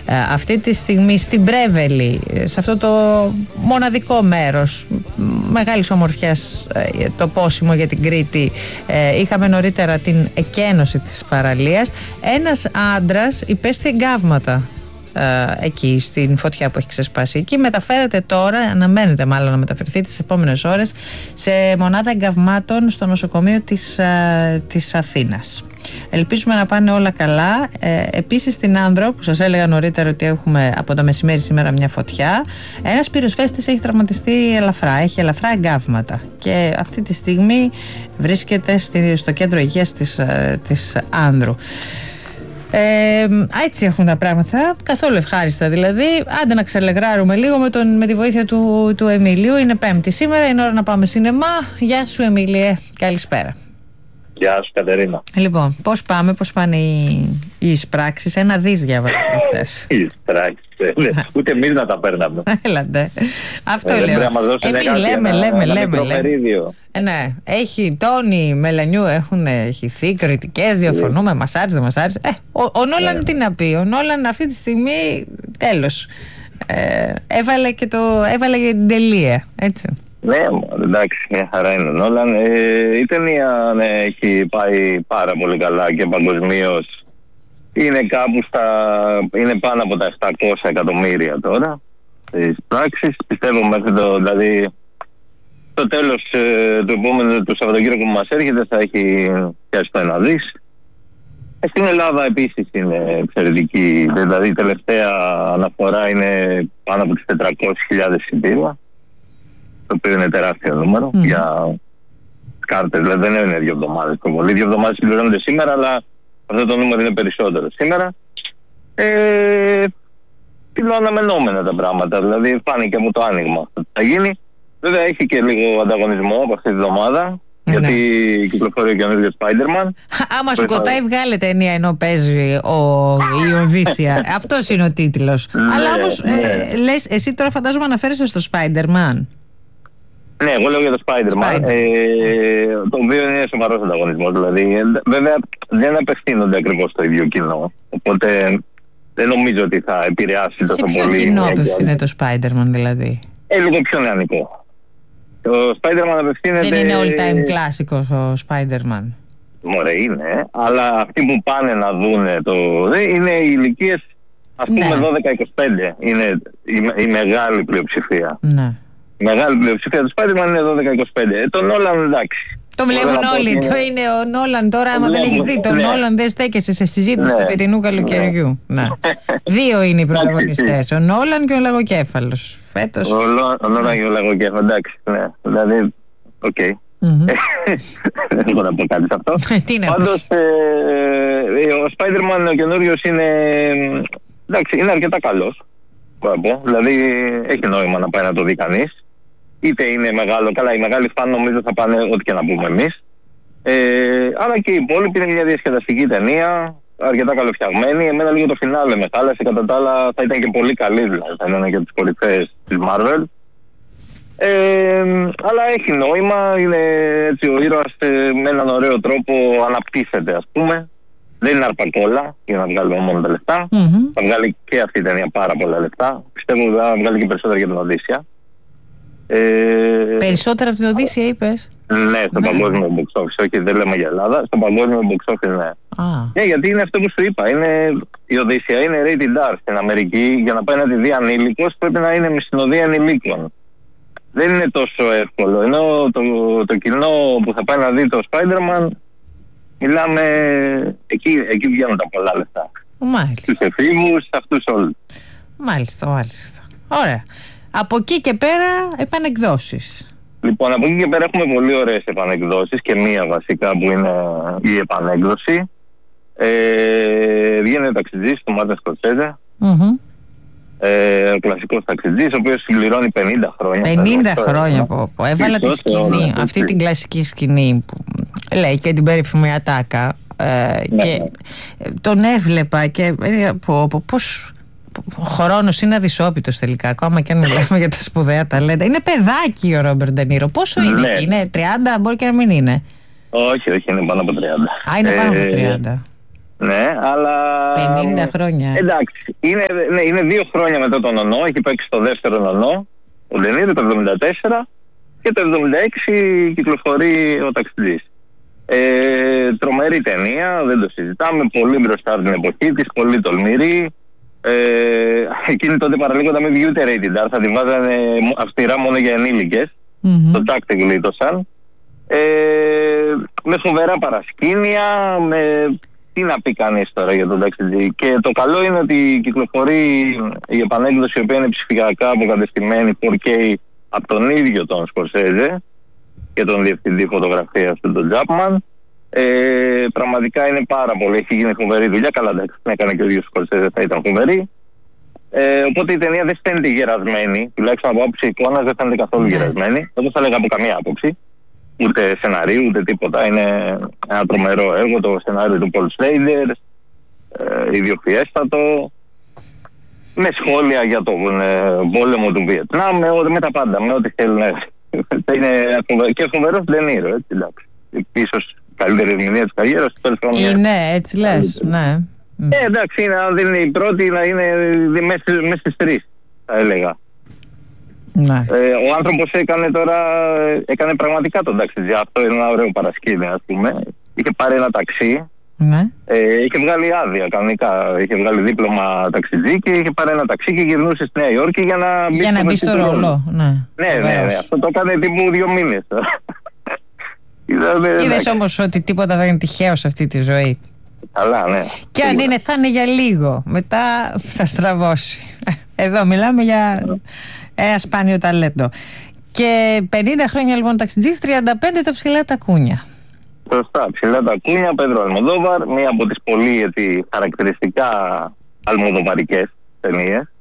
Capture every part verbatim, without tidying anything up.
αυτή τη στιγμή στην Πρέβελη, σε αυτό το μοναδικό μέρος μεγάλης ομορφιάς, το πόσιμο για την Κρήτη, είχαμε νωρίτερα την εκένωση της παραλίας. Ένας άντρας υπέστη εγκάβματα εκεί στην φωτιά που έχει ξεσπάσει εκεί. Μεταφέρεται τώρα, αναμένεται μάλλον να μεταφερθεί τις επόμενες ώρες σε μονάδα εγκαυμάτων στο νοσοκομείο της, της Αθήνας. Ελπίζουμε να πάνε όλα καλά. Ε, επίσης στην Άνδρο, που σας έλεγα νωρίτερα ότι έχουμε από το μεσημέρι σήμερα μια φωτιά, ένας πυροσβέστης έχει τραυματιστεί ελαφρά, έχει ελαφρά εγκάβματα και αυτή τη στιγμή βρίσκεται στη, στο κέντρο υγείας της, της Άνδρου. Ε, έτσι έχουν τα πράγματα, καθόλου ευχάριστα δηλαδή. Άντε να ξελεγράρουμε λίγο με, τον, με τη βοήθεια του, του Εμίλιου. Είναι Πέμπτη σήμερα, είναι ώρα να πάμε σινεμά. Γεια σου Εμίλιε, καλησπέρα. Γεια σου Κατερίνα. Λοιπόν, πώς πάμε, πώς πάνε οι, οι εισπράξεις? Ένα δις διάβασα χθες. Οι εισπράξεις, ούτε εμείς να τα παίρναμε. Έλατε, αυτό ε, λέω. Εμείς λέμε, λέμε, ένα λέμε, λέμε. Ε, ναι, έχει Τόνι Μελανιού, έχουν ηχηθεί κριτικές, διαφωνούμε, μας άρεσε, δεν μας άρεσε. Ε, ο, ο Νόλαν yeah. τι να πει, ο Νόλαν αυτή τη στιγμή, τέλος, ε, έβαλε και το, έβαλε και την τελεία, έτσι. Ναι, εντάξει, μια χαρά είναι ο Νόλαν. Ε, η ταινία ναι, έχει πάει πάρα πολύ καλά και παγκοσμίως είναι κάπου στα, είναι πάνω από τα επτακόσια εκατομμύρια τώρα στις πράξεις. Πιστεύω μέχρι το, δηλαδή, το τέλος ε, του επόμενου του Σαββατοκύριακου που μας έρχεται θα έχει πιάσει το ένα δις. Ε, στην Ελλάδα επίσης είναι εξαιρετική, δηλαδή η τελευταία αναφορά είναι πάνω από τις τετρακόσιες χιλιάδες εισιτήρια, το οποίο είναι τεράστιο νούμερο mm. για κάρτες. Δηλαδή δεν είναι δύο εβδομάδες το πολύ. Δύο εβδομάδες συμπληρώνονται σήμερα, αλλά αυτό το νούμερο είναι περισσότερο σήμερα. Ε, Τιλό αναμενόμενα τα πράγματα. Δηλαδή φάνηκε από το άνοιγμα αυτό θα γίνει. Βέβαια έχει και λίγο ανταγωνισμό από αυτή τη εβδομάδα. Mm. Γιατί κυκλοφορεί ο καινούργιος Spider-Man. Άμα σου κοτάει, βγάλε ταινία ενώ παίζει ο, η Οδύσσια. Αυτός είναι ο τίτλος. Αλλά όμως ναι. ε, λες, εσύ τώρα φαντάζομαι αναφέρεσαι στο Spider-Man. Ναι, εγώ λέω για το Spider-Man, Spider. ε, το οποίο είναι σοβαρός ανταγωνισμός. Δηλαδή, βέβαια δεν απευθύνονται ακριβώς στο ίδιο κοινό. Οπότε δεν νομίζω ότι θα επηρεάσει τόσο πολύ. Σε ποιο κοινό απευθύνεται το Spider-Man δηλαδή? Ε, λίγο πιο νεανικό. Το Spider-Man απευθύνεται... Δεν είναι all-time κλάσικος ο Spider-Man. Μωρέ είναι, αλλά αυτοί που πάνε να δούνε το... είναι οι ηλικίες, ας πούμε, ναι. δώδεκα είκοσι πέντε. Είναι η, η μεγάλη πλειοψηφία. Ναι. Η μεγάλη πλειοψηφία του Spider-Man είναι δώδεκα είκοσι πέντε. Ε, τον Νόλαν εντάξει. Το βλέπουν όλοι. Είναι... Το είναι ο Νόλαν τώρα. Άμα δεν έχει δει τον ναι. Νόλαν, δεν στέκεσαι σε συζήτηση ναι. του φετινού καλοκαιριού. Ναι. Ναι. Δύο είναι οι πρωταγωνιστές. Ο Νόλαν και ο Λαγοκέφαλος. Φέτος. Ο, Λο... ο Νόλαν και ο Λαγοκέφαλος. Εντάξει. Ναι. Δηλαδή, οκ. Okay. Mm-hmm. Δεν έχω να πω κάτι σε αυτό. Πάντως, ε, ο Spider-Man ο καινούριος είναι, εντάξει, είναι αρκετά καλός. Δηλαδή έχει νόημα να πάει να το δει κανείς. Είτε είναι μεγάλο, καλά, οι μεγάλοι φαν νομίζω θα πάνε ό,τι και να πούμε εμείς. Ε, αλλά και η υπόλοιπη είναι μια διασκεδαστική ταινία, αρκετά καλοφτιαγμένη. Εμένα λίγο το φινάλε με χάλασε, κατά τα άλλα θα ήταν και πολύ καλή, δηλαδή θα ήταν και από τις κορυφαίες της Marvel. Ε, αλλά έχει νόημα, είναι έτσι ο ήρωας ε, με έναν ωραίο τρόπο αναπτύσσεται, ας πούμε. Δεν είναι αρπακόλα για να βγάλουμε μόνο τα λεφτά. Mm-hmm. Θα βγάλει και αυτή η ταινία πάρα πολλά λεφτά. Πιστεύω ότι θα βγάλει και περισσότερα για την Οδύσσια. Ε... Περισσότερα από την Οδύσσια, είπες? Ναι, στο ναι. παγκόσμιο box office. Όχι, δεν λέμε για Ελλάδα. Στο παγκόσμιο box office, ναι. Ah. Ναι, γιατί είναι αυτό που σου είπα. Είναι... Η Οδύσσια είναι rated R στην Αμερική. Για να πάει να τη δει ανήλικος πρέπει να είναι με συνοδεία ανηλίκων. Δεν είναι τόσο εύκολο. Ενώ το, το κοινό που θα πάει να δει το Spider-Man, μιλάμε, εκεί, εκεί βγαίνουν τα πολλά λεφτά. Μάλιστα. Στους εφήβους, αυτούς όλους. Μάλιστα, μάλιστα. Ωραία. Από εκεί και πέρα επανεκδόσεις. Λοιπόν, από εκεί και πέρα έχουμε πολύ ωραίες επανεκδόσεις και μία βασικά που είναι η επανέκδοση. Ε, βγαίνει ο ταξιτζής του Μάρτιν Σκορσέζε. Mm-hmm. Ε, ο κλασικός ταξιτζής, ο οποίος συμπληρώνει πενήντα χρόνια. πενήντα χρόνια που έβαλα τη σκηνή, αυτή την κλασική σκηνή που λέει και την περίφημη ατάκα. Ε, ναι. Και τον έβλεπα και πω, πω, πώς ο χρόνος είναι αδυσόπιτος τελικά, ακόμα και αν μιλάμε για τα σπουδαία ταλέντα. Είναι παιδάκι ο Ρόμπερτ Ντε Νίρο. Πόσο είναι, ναι. είναι τριάντα, μπορεί και να μην είναι. Όχι, όχι, είναι πάνω από τριάντα. Α, είναι πάνω από τριάντα. Ναι, αλλά. πενήντα χρόνια. Εντάξει, είναι, ναι, είναι δύο χρόνια μετά τον ΟΝΟ. Έχει παίξει το δεύτερο ΟΝΟ. Ο Ντενίρο το εβδομήντα τέσσερα και το εβδομήντα έξι κυκλοφορεί ο Ταξιτζής. Ε, τρομερή ταινία, δεν το συζητάμε. Πολύ μπροστά από την εποχή της, πολύ τολμηρή. Ε, εκείνη τότε παραλίγο με ούτε rated R, θα τη βάζανε αυστηρά μόνο για ενήλικες. Mm-hmm. Το τάκ την γλίτωσαν. Ε, με φοβερά παρασκήνια, με. Τι να πει κανείς τώρα για τον Ταξιτζή. Και το καλό είναι ότι κυκλοφορεί η επανέκδοση, η οποία είναι ψηφιακά αποκατεστημένη φορ κέι από τον ίδιο τον Σκορσέζε και τον διευθυντή φωτογραφίας του, τον Τζάπμαν. Ε, πραγματικά είναι πάρα πολύ. Έχει γίνει φοβερή δουλειά. Καλά, εντάξει, να έκανε και ο ίδιος Σκορσέζε, θα ήταν φοβερή. Ε, οπότε η ταινία δεν φαίνεται γερασμένη, τουλάχιστον από άποψη εικόνας δεν φαίνεται καθόλου mm. γερασμένη. Δεν θα λέγα από καμία άποψη. Ούτε σεναρίου, ούτε τίποτα. Είναι ένα τρομερό έργο, το σενάριο του Πολ Σλέιντερ, ε, ιδιοφιέστατο, με σχόλια για τον ε, πόλεμο του Βιετνάμ, με, με τα πάντα, με ό,τι θέλουν. Είναι και φοβερός Ντενίρο, έτσι, εντάξει. Ίσως καλύτερη ερμηνεία της καριέρας. Είναι, έτσι λες, ναι. Ε, εντάξει, είναι, αν δεν είναι η πρώτη, να είναι μέσα στις τρεις, θα έλεγα. Ναι. Ε, ο άνθρωπος έκανε τώρα, έκανε πραγματικά τον Ταξιτζή. Αυτό είναι ένα ωραίο παρασκήνιο, ας πούμε. Είχε πάρει ένα ταξί, ναι. ε, είχε βγάλει άδεια κανονικά. Είχε βγάλει δίπλωμα ταξιτζή και είχε πάρει ένα ταξί και γυρνούσε στη Νέα Υόρκη για να μπει, για να μπει στο ρόλο. Ναι, ναι, ναι, ναι, αυτό το έκανε τύπου δύο μήνες. Είδες όμως ότι τίποτα δεν είναι τυχαίο σε αυτή τη ζωή. Καλά, ναι. Και αν είναι, θα είναι για λίγο. Μετά θα στραβώσει. Εδώ μιλάμε για ένα σπάνιο ταλέντο. Και πενήντα χρόνια λοιπόν Ταξιτζής, τριάντα πέντε τα ψηλά τα κούνια. Σωστά, ψηλά τα κούνια, Πέντρο Αλμοδόβαρ, μία από τις πολύ έτσι, χαρακτηριστικά αλμοδοβαρικές ταινίες.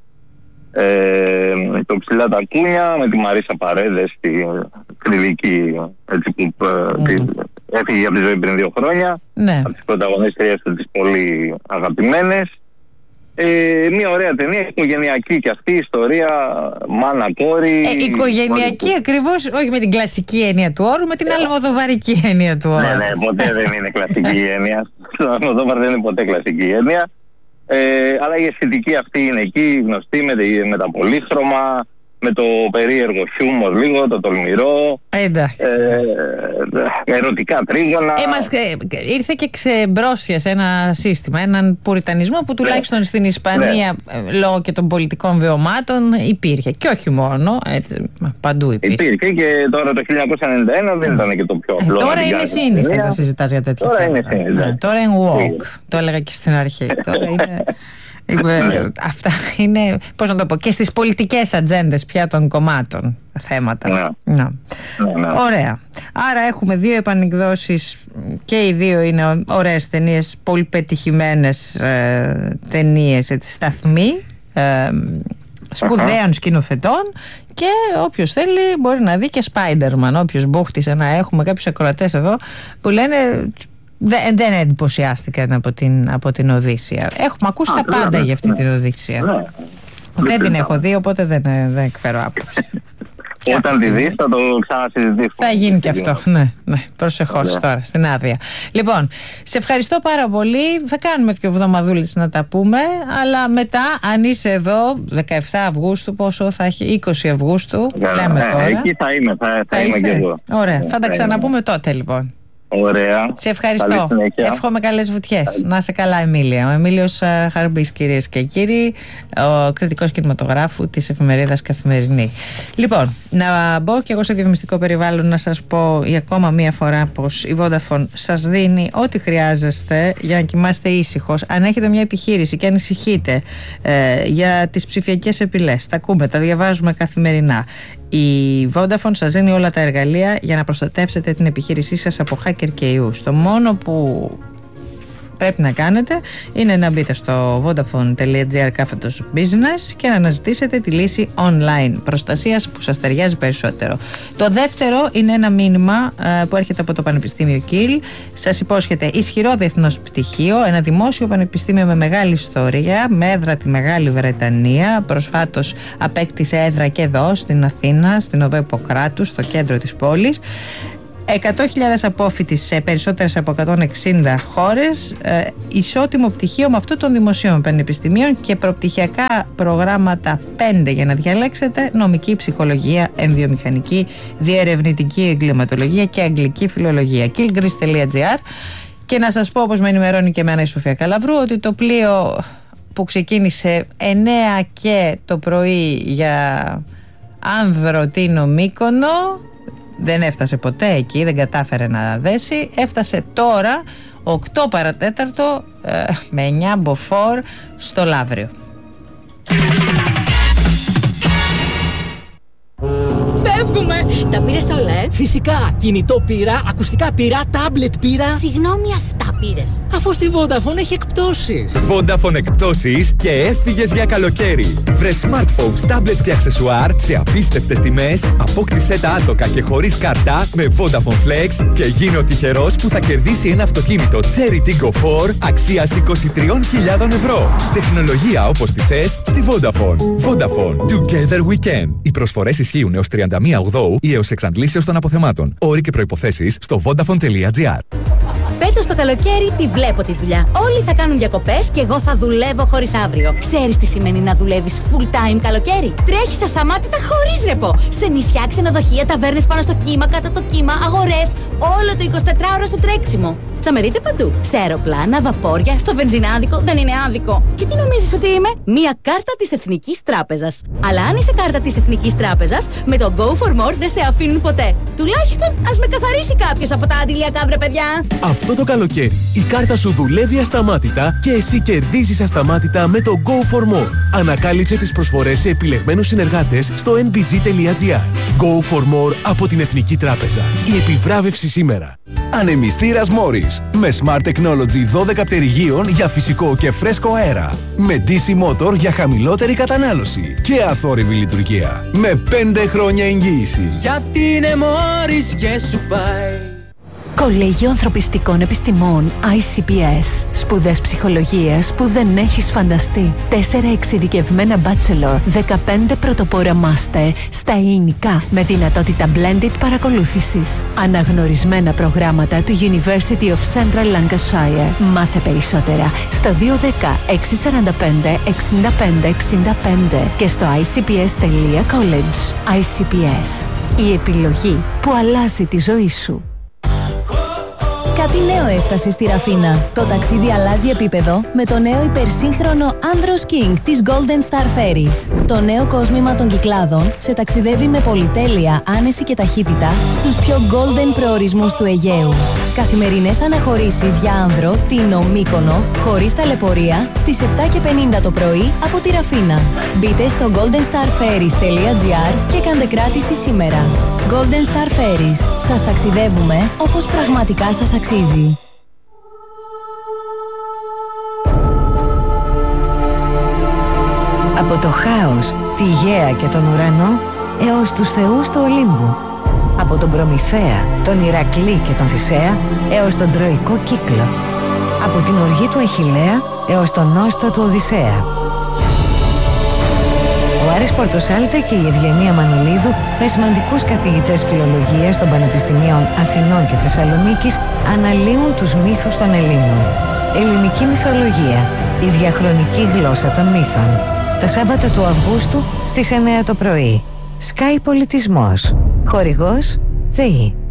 Ε, το ψηλά τα κούνια με τη Μαρίσα Παρέδες, τη κριτική έτσι, που mm. έφυγε από τη ζωή πριν δύο χρόνια, ναι. από τις πρωταγωνίστριες της πολύ αγαπημένες. Ε, μια ωραία ταινία, οικογενειακή και αυτή η ιστορία, μάνα, κόρη. Ε, οικογενειακή πολύ... ακριβώς, όχι με την κλασική έννοια του όρου, με την αλμοδοβαρική έννοια του όρου. Ναι, ναι, ποτέ δεν είναι κλασική έννοια. Στο Αλμοδόβαρ δεν είναι ποτέ κλασική έννοια. Ε, αλλά η αισθητική αυτή είναι εκεί, γνωστή με, με τα πολύχρωμα, με το περίεργο χιούμορ λίγο, το τολμηρό. Εντάξει. Ε, ερωτικά τρίγωνα. Ε, μας, ε, ήρθε και ξεμπρόσια σε ένα σύστημα, έναν πουριτανισμό που τουλάχιστον ναι. στην Ισπανία, ναι. λόγω και των πολιτικών βιωμάτων, υπήρχε. Και όχι μόνο, έτσι, παντού υπήρχε. Υπήρχε και τώρα το χίλια εννιακόσια ενενήντα ένα δεν ήταν και το πιο απλό. Ε, τώρα είναι σύνηθες να συζητάς για τέτοια τώρα θέματα. Είναι σύνηθες. Ναι, τώρα είναι walk. Το έλεγα και στην αρχή. Τώρα είναι... Αυτά είναι, πώς να το πω, και στις πολιτικές ατζέντες πια των κομμάτων θέματα. Ναι. Ναι. Ναι, ναι. Ωραία. Άρα έχουμε δύο επανεκδόσεις και οι δύο είναι ωραίες ταινίες, πολύ πετυχημένες ε, ταινίες, έτσι, σταθμοί ε, σπουδαίων σκηνοθετών. Και όποιος θέλει μπορεί να δει και Spider-Man. Όποιος μπούχτισε, να έχουμε κάποιους ακροατές εδώ που λένε... Δεν, δεν εντυπωσιάστηκαν από την, από την Οδύσσεια. Έχουμε ακούσει τα πάντα ναι, για αυτή ναι. την Οδύσσεια. Ναι. Δεν την έχω δει, οπότε δεν, δεν εκφέρω άποψη. Όταν τη δεις θα το ξανασυζητήσουμε. Θα γίνει και αυτό, ναι, ναι. Προσεχώς yeah. τώρα, στην άδεια. Λοιπόν, σε ευχαριστώ πάρα πολύ. Θα κάνουμε και εβδομαδούλες να τα πούμε. Αλλά μετά, αν είσαι εδώ, δεκαεφτά Αυγούστου, πόσο θα έχει, είκοσι Αυγούστου, yeah, λέμε yeah, τώρα. Εκεί θα είμαι, θα, θα, θα είμαι και εγώ. Ωραία, yeah, θα τα ξαναπούμε τότε λοιπόν. Ωραία. Σε ευχαριστώ. Εύχομαι καλές βουτιές. Να είσαι καλά, Εμίλια. Ο Εμίλιος Χαρμπής, κυρίες και κύριοι, ο κριτικός κινηματογράφου της εφημερίδας Καθημερινή. Λοιπόν, να μπω και εγώ σε διαφημιστικό περιβάλλον να σας πω για ακόμα μία φορά πως η Vodafone σας δίνει ό,τι χρειάζεστε για να κοιμάστε ήσυχος. Αν έχετε μια επιχείρηση και ανησυχείτε ε, για τις ψηφιακές επιλές, τα ακούμε, τα διαβάζουμε καθημερινά. Η Vodafone σας δίνει όλα τα εργαλεία για να προστατεύσετε την επιχείρησή σας από hacker και ιούς. Το μόνο που πρέπει να κάνετε είναι να μπείτε στο vodafone.gr κάθετος business και να αναζητήσετε τη λύση online προστασίας που σας ταιριάζει περισσότερο. Το δεύτερο είναι ένα μήνυμα ε, που έρχεται από το Πανεπιστήμιο Κιλ. Σας υπόσχεται ισχυρό διεθνώς πτυχίο, ένα δημόσιο πανεπιστήμιο με μεγάλη ιστορία, με έδρα τη Μεγάλη Βρετανία. Προσφάτως απέκτησε έδρα και εδώ στην Αθήνα, στην οδό Ιπποκράτου, στο κέντρο της πόλης. εκατό χιλιάδες απόφοιτοι σε περισσότερες από εκατόν εξήντα χώρες, ε, ισότιμο πτυχίο με αυτό των δημοσίων πανεπιστημίων και προπτυχιακά προγράμματα πέντε για να διαλέξετε: νομική, ψυχολογία, εμβιομηχανική, διερευνητική εγκληματολογία και αγγλική φιλολογία. kilgreece τελεία gr. Και να σας πω, όπως με ενημερώνει και εμένα η Σοφία Καλαβρού, ότι το πλοίο που ξεκίνησε εννέα και το πρωί για Άνδρο, Τίνο, Μύκονο δεν έφτασε ποτέ εκεί, δεν κατάφερε να δέσει. Έφτασε τώρα οκτώ παρατέταρτο ε, με εννιά μποφόρ στο Λαύριο. Φεύγουμε! Τα πήρες όλα, ε? Φυσικά! Κινητό πήρα, ακουστικά πήρα, τάμπλετ πήρα. Συγγνώμη, αυτά πήρες? Αφού στη Vodafone έχει εκπτώσεις. Vodafone εκπτώσεις και έφυγες για καλοκαίρι. Βρε smartphones, tablets και αξεσουάρ σε απίστευτες τιμές. Απόκτησέ τα άτοκα και χωρίς κάρτα με Vodafone Flex και γίνε ο τυχερός που θα κερδίσει ένα αυτοκίνητο Cherry Tiggo φορ αξίας είκοσι τρεις χιλιάδες ευρώ. Τεχνολογία όπως τη θες στη Vodafone. Vodafone. Together we can. Οι προσφορές ισχύουν έως τριάντα μία Οκτωβρίου ή έως εξαντλήσεως των αποθεμάτων. Όροι και προϋποθέσεις στο vodafone τελεία gr. Φέτος το καλοκαίρι τη βλέπω τη δουλειά. Όλοι θα κάνουν διακοπές και εγώ θα δουλεύω χωρίς αύριο. Ξέρεις τι σημαίνει να δουλεύεις full time καλοκαίρι? Τρέχεις ασταμάτητα χωρίς ρεπό. Σε νησιά, ξενοδοχεία, ταβέρνες πάνω στο κύμα, κάτω από το κύμα, αγορές. Όλο το εικοσιτετράωρο στο τρέξιμο. Θα με δείτε παντού. Σε αεροπλάνα, βαπόρια, στο βενζινάδικο. Δεν είναι άδικο. Και τι νομίζεις ότι είμαι? Μία κάρτα της Εθνικής Τράπεζας. Αλλά αν είσαι κάρτα της Εθνικής Τράπεζας, με το Go for More δεν σε αφήνουν ποτέ. Τουλάχιστον ας με καθαρίσει κάποιος από τα αντιλιακά, βρε παιδιά. Αυτό το καλοκαίρι η κάρτα σου δουλεύει ασταμάτητα και εσύ κερδίζεις ασταμάτητα με το Go for More. Ανακάλυψε τις προσφορές σε επιλεγμένους συνεργάτες στο εν μπι τζι τελεία gr. Go for More από την Εθνική Τράπεζα. Η επιβράβευση σήμερα. Ανεμιστήρας Morris με Smart Technology δώδεκα πτερυγίων για φυσικό και φρέσκο αέρα. Με ντι σι Motor για χαμηλότερη κατανάλωση και αθόρυβη λειτουργία. Με πέντε χρόνια εγγύηση. Γιατί είναι Morris και σου πάει. Κολέγιο Ανθρωπιστικών Επιστημών άι σι πι ες. Σπουδές ψυχολογίας που δεν έχεις φανταστεί. Τέσσερα εξειδικευμένα bachelor, δεκαπέντε πρωτοπόρα master στα ελληνικά με δυνατότητα blended παρακολούθησης. Αναγνωρισμένα προγράμματα του University of Central Lancashire. Μάθε περισσότερα στο δύο ένα μηδέν έξι τέσσερα πέντε εξήντα πέντε εξήντα πέντε και στο άι σι πι ες τελεία college. άι σι πι ες. Η επιλογή που αλλάζει τη ζωή σου. Κάτι νέο έφτασε στη Ραφίνα. Το ταξίδι αλλάζει επίπεδο με το νέο υπερσύγχρονο Andros King της Golden Star Ferries. Το νέο κόσμημα των Κυκλάδων σε ταξιδεύει με πολυτέλεια, άνεση και ταχύτητα στους πιο golden προορισμούς του Αιγαίου. Καθημερινές αναχωρήσεις για άνδρο, Τίνο, Μύκονο, χωρίς ταλαιπωρία, στις επτά και πενήντα το πρωί από τη Ραφίνα. Μπείτε στο golden star ferries τελεία gr και κάντε κράτηση σήμερα. Golden Star Ferries. Σας ταξιδεύουμε όπως πραγματικά σας αξίζει. Από το χάος, τη γαία και τον ουρανό έως τους θεούς του Ολύμπου. Από τον Προμηθέα, τον Ηρακλή και τον Θησέα έως τον Τροϊκό κύκλο. Από την οργή του Αχιλλέα έως τον νόστο του Οδυσσέα. Ο Άρης Πορτοσάλτε και η Ευγενία Μανολίδου, με σημαντικούς καθηγητές φιλολογίας των Πανεπιστημίων Αθηνών και Θεσσαλονίκης, αναλύουν τους μύθους των Ελλήνων. Ελληνική μυθολογία, η διαχρονική γλώσσα των μύθων. Το Σάββατο του Αυγούστου στις εννέα το πρωί. Sky Πολιτισμός. Χορηγός ΔΕΗ.